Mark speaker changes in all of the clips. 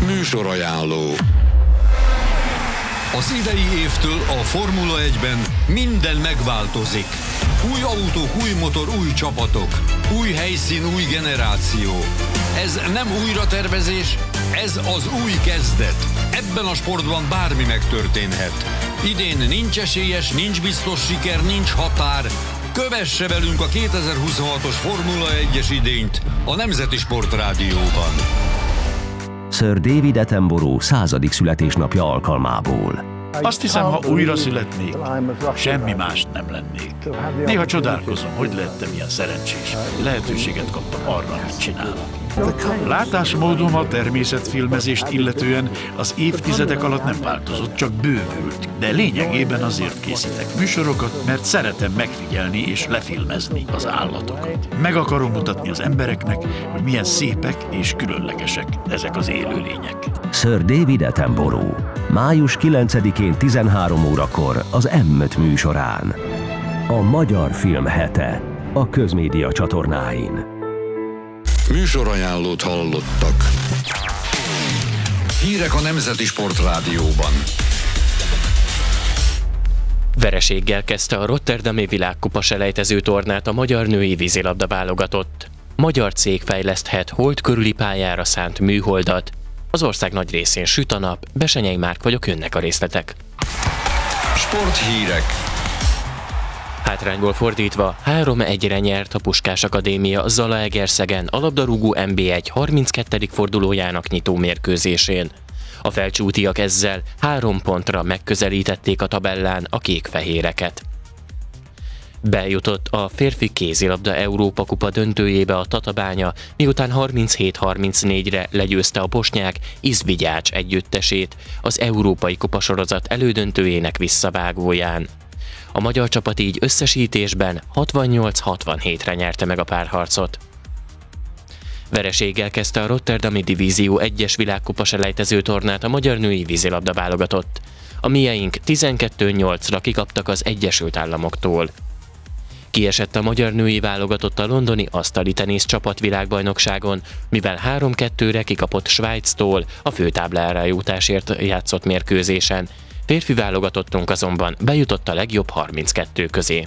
Speaker 1: Műsorajánló. Az idei évtől a Formula 1-ben minden megváltozik. Új autók, új motor, új csapatok. Új helyszín, új generáció. Ez nem újratervezés, ez az új kezdet. Ebben a sportban bármi megtörténhet. Idén nincs esélyes, nincs biztos siker, nincs határ. Kövesse velünk a 2026-os Formula 1-es idényt a Nemzeti Sportrádióban.
Speaker 2: Sir David Attenborough 100. születésnapja alkalmából.
Speaker 3: Azt hiszem, ha újra születnék, semmi mást nem lennék. Néha csodálkozom, hogy lettem ilyen szerencsés. Lehetőséget kaptam arra, amit csinálok. Látásmódom a természetfilmezést illetően az évtizedek alatt nem változott, csak bővült. De lényegében azért készítek műsorokat, mert szeretem megfigyelni és lefilmezni az állatokat. Meg akarom mutatni az embereknek, hogy milyen szépek és különlegesek ezek az élőlények.
Speaker 2: Sir David Attenborough. Május 9-én 13 órakor az M5 műsorán. A Magyar Film Hete a Közmédia csatornáin.
Speaker 1: Műsorajánlót hallottak. Hírek a Nemzeti Sportrádióban.
Speaker 4: Vereséggel kezdte a rotterdami világkupa selejtező tornát a magyar női vízilabda válogatott. Magyar cég fejleszthet hold körüli pályára szánt műholdat. Az ország nagy részén süt a nap, Besenyei Márk vagyok, jönnek a részletek.
Speaker 1: Sporthírek.
Speaker 4: Hátrányból fordítva 3-1-re nyert a Puskás Akadémia Zalaegerszegen a labdarúgó NB1 32. fordulójának nyitó mérkőzésén. A felcsútiak ezzel 3 pontra megközelítették a tabellán a kék-fehéreket. Bejutott a férfi kézilabda Európa kupa döntőjébe a Tatabánya, miután 37-34-re legyőzte a bosnyák Izvigyács együttesét az Európai Kupa sorozat elődöntőjének visszavágóján. A magyar csapat így összesítésben 68-67-re nyerte meg a párharcot. Vereséggel kezdte a rotterdami Divízió 1-es világkupa selejtező tornát a magyar női vízilabda válogatott. A mieink 12-8-ra kikaptak az Egyesült Államoktól. Kiesett a magyar női válogatott a londoni asztali tenisz csapatvilágbajnokságon, mivel 3-2-re kikapott Svájctól a főtáblára jutásért játszott mérkőzésen. Férfi válogatottunk azonban bejutott a legjobb 32 közé.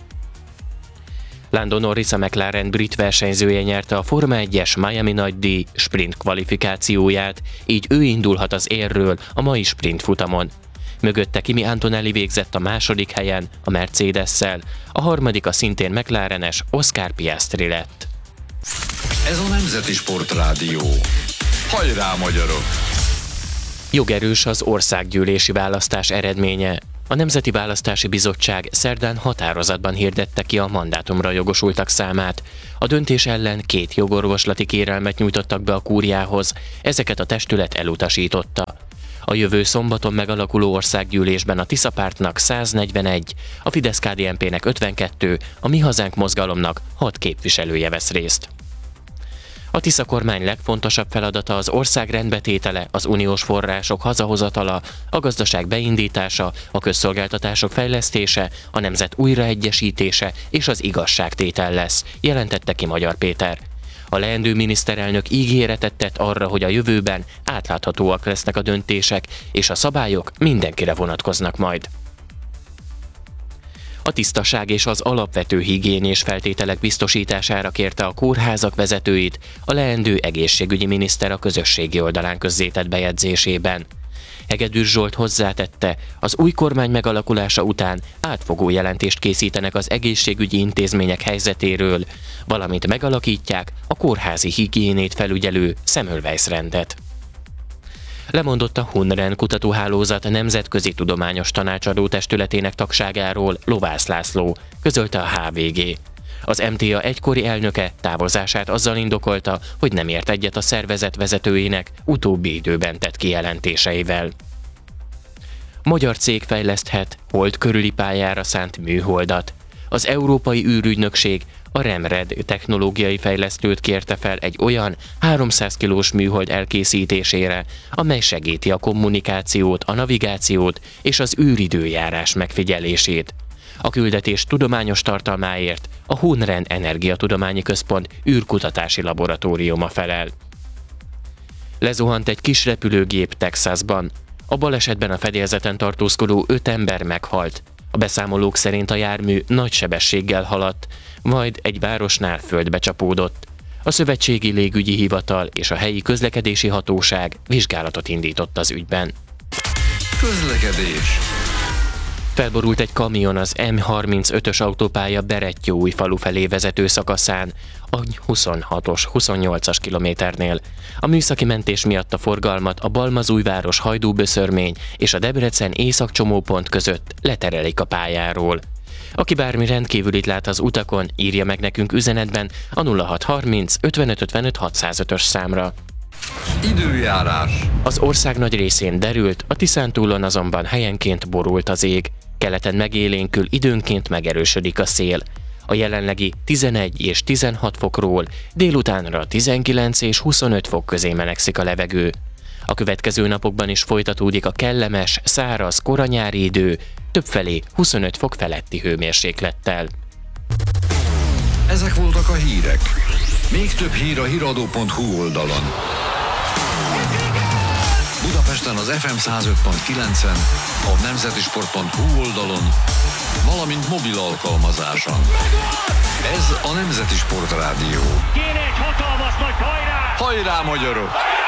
Speaker 4: Lando Norris, a McLaren brit versenyzője nyerte a Forma 1-es Miami nagydíj sprint kvalifikációját, így ő indulhat az érről a mai sprint futamon. Mögötte Kimi Antonelli végzett a második helyen a Mercedes-szel, a harmadik a szintén McLarenes Oscar Piastri lett.
Speaker 1: Ez a Nemzeti Sportrádió. Hajrá, magyarok!
Speaker 4: Jogerős az országgyűlési választás eredménye. A Nemzeti Választási Bizottság szerdán határozatban hirdette ki a mandátumra jogosultak számát. A döntés ellen 2 jogorvoslati kérelmet nyújtottak be a kúriához, ezeket a testület elutasította. A jövő szombaton megalakuló országgyűlésben a Tisza pártnak 141, a Fidesz-KDNP-nek 52, a Mi Hazánk mozgalomnak 6 képviselője vesz részt. A Tisza kormány legfontosabb feladata az ország rendbetétele, az uniós források hazahozatala, a gazdaság beindítása, a közszolgáltatások fejlesztése, a nemzet újraegyesítése és az igazságtétel lesz, jelentette ki Magyar Péter. A leendő miniszterelnök ígéretet tett arra, hogy a jövőben átláthatóak lesznek a döntések, és a szabályok mindenkire vonatkoznak majd. A tisztaság és az alapvető higiénés feltételek biztosítására kérte a kórházak vezetőit a leendő egészségügyi miniszter a közösségi oldalán közzétett bejegyzésében. Hegedűs Zsolt hozzátette, az új kormány megalakulása után átfogó jelentést készítenek az egészségügyi intézmények helyzetéről, valamint megalakítják a kórházi higiénét felügyelő Semmelweis rendet. Lemondott a Hunren kutatóhálózat nemzetközi tudományos tanácsadó testületének tagságáról Lovász László, közölte a HVG. Az MTA egykori elnöke távozását azzal indokolta, hogy nem ért egyet a szervezet vezetőinek utóbbi időben tett kijelentéseivel. Magyar cég fejleszthet hold körüli pályára szánt műholdat. Az Európai űrügynökség a REMRED technológiai fejlesztőt kérte fel egy olyan 300 kilós műhold elkészítésére, amely segíti a kommunikációt, a navigációt és az űridőjárás megfigyelését. A küldetés tudományos tartalmáért a Hunren Energiatudományi Központ űrkutatási laboratóriuma felel. Lezuhant egy kis repülőgép Texasban. A balesetben a fedélzeten tartózkodó 5 ember meghalt. A beszámolók szerint a jármű nagy sebességgel haladt, majd egy városnál földbe csapódott. A Szövetségi Légügyi Hivatal és a helyi közlekedési hatóság vizsgálatot indított az ügyben.
Speaker 1: Közlekedés.
Speaker 4: Felborult egy kamion az M35-ös autópálya Berettyóújfalu felé vezető szakaszán, a 28-as kilométernél. A műszaki mentés miatt a forgalmat a Balmazújváros Hajdúböszörmény és a Debrecen északcsomópont között leterelik a pályáról. Aki bármi rendkívülit lát az utakon, írja meg nekünk üzenetben a 0630 55 55 605-ös számra.
Speaker 1: Időjárás.
Speaker 4: Az ország nagy részén derült, a Tiszántúlon azonban helyenként borult az ég. Keleten megélénkül, időnként megerősödik a szél. A jelenlegi 11 és 16 fokról délutánra 19 és 25 fok közé melegszik a levegő. A következő napokban is folytatódik a kellemes, száraz, koranyári idő, többfelé 25 fok feletti hőmérséklettel.
Speaker 1: Ezek voltak a hírek. Még több hír a hiradó.hu oldalon. Budapesten az FM 105.9-en, a nemzetisport.hu oldalon, valamint mobil alkalmazáson. Ez a Nemzeti Sport Rádió.
Speaker 5: Kéne egy hatalmas nagy hajrá!
Speaker 1: Hajrá, magyarok!